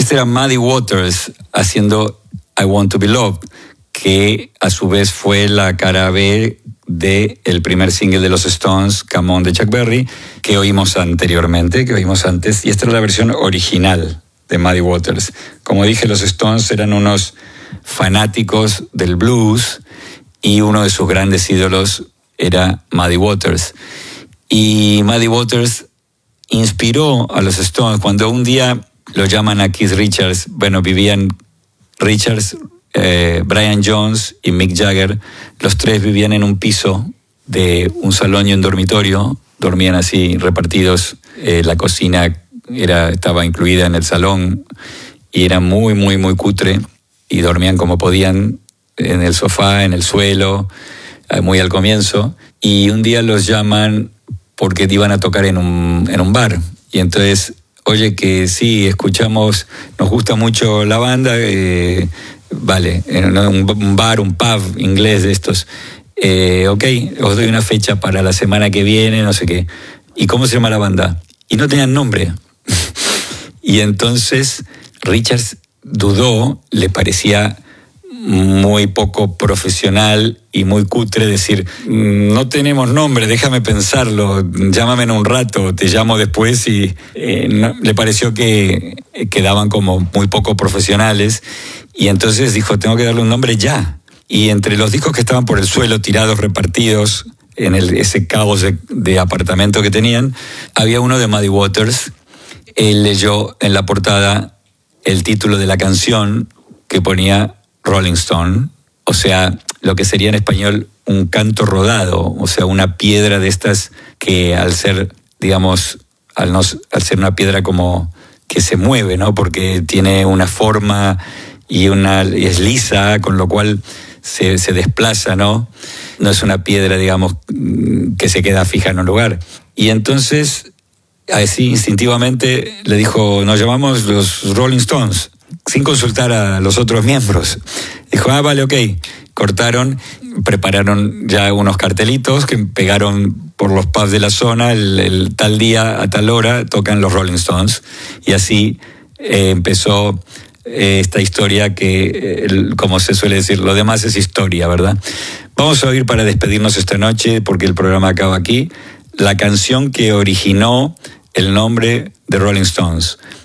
Este era Muddy Waters haciendo I Want to Be Loved, que a su vez fue la cara B del primer single de los Stones, Come On, de Chuck Berry, que oímos anteriormente, que oímos antes, y esta era la versión original de Muddy Waters. Como dije, los Stones eran unos fanáticos del blues y uno de sus grandes ídolos era Muddy Waters. Y Muddy Waters inspiró a los Stones cuando un día lo llaman a Keith Richards. Bueno, vivían Richards, Brian Jones y Mick Jagger. Los tres vivían en un piso de un salón y un dormitorio. Dormían así repartidos. La cocina estaba incluida en el salón y era muy, muy, muy cutre. Y dormían como podían, en el sofá, en el suelo, muy al comienzo. Y un día los llaman porque iban a tocar en un bar. Y entonces, oye, que sí, escuchamos, nos gusta mucho la banda, vale, en un bar, un pub inglés de estos. Ok, os doy una fecha para la semana que viene, no sé qué. ¿Y cómo se llama la banda? Y no tenían nombre. Y entonces Richards dudó, le parecía muy poco profesional y muy cutre decir, no tenemos nombre, déjame pensarlo, llámame en un rato, te llamo después, y le pareció que quedaban como muy poco profesionales, y entonces dijo, tengo que darle un nombre ya. Y entre los discos que estaban por el suelo, tirados, repartidos, en ese caos de apartamento que tenían, había uno de Muddy Waters. Él leyó en la portada el título de la canción, que ponía Rolling Stone, o sea, lo que sería en español un canto rodado, o sea, una piedra de estas que al ser, digamos, al ser una piedra como que se mueve, ¿no? Porque tiene una forma y es lisa, con lo cual se desplaza, ¿no? No es una piedra, digamos, que se queda fija en un lugar. Y entonces, así instintivamente le dijo, nos llamamos los Rolling Stones, sin consultar a los otros miembros. Dijo, vale, ok. Cortaron, prepararon ya unos cartelitos que pegaron por los pubs de la zona, el tal día a tal hora tocan los Rolling Stones. Y así empezó esta historia que, como se suele decir, lo demás es historia, ¿verdad? Vamos a oír, para despedirnos esta noche, porque el programa acaba aquí, la canción que originó el nombre de Rolling Stones.